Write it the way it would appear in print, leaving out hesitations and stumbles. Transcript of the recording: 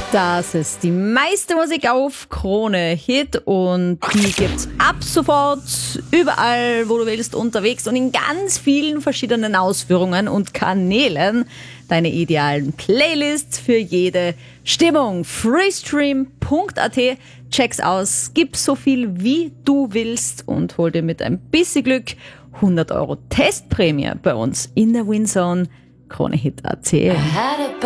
Das ist die meiste Musik auf Krone Hit und die gibt's ab sofort überall, wo du willst, unterwegs und in ganz vielen verschiedenen Ausführungen und Kanälen. Deine idealen Playlists für jede Stimmung. Freestream.at, check's aus, gib so viel wie du willst und hol dir mit ein bisschen Glück 100 € Testprämie bei uns in der Winzone. Krone Hit.at.